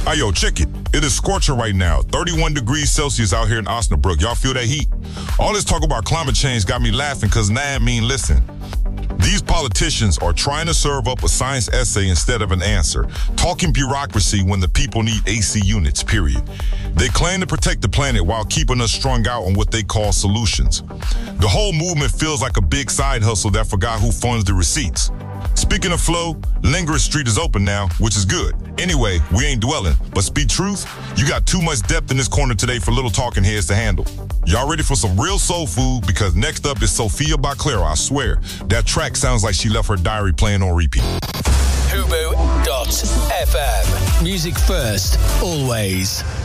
Yo, check it. It is scorching right now. 31 degrees Celsius out here in Osnabrück. Y'all feel that heat? All this talk about climate change got me laughing because now I mean, listen. These politicians are trying to serve up a science essay instead of an answer, talking bureaucracy when the people need AC units, period. They claim to protect the planet while keeping us strung out on what they call solutions. The whole movement feels like a big side hustle that forgot who funds the receipts. Speaking of flow, Lingers Street is open now, which is good. Anyway, we ain't dwelling, but speak truth, you got too much depth in this corner today for little talking heads to handle. Y'all ready for some real soul food? Because next up is Sofia Boutclair, I swear. That track sounds like she left her diary playing on repeat. Fubo.fm. Music first, always.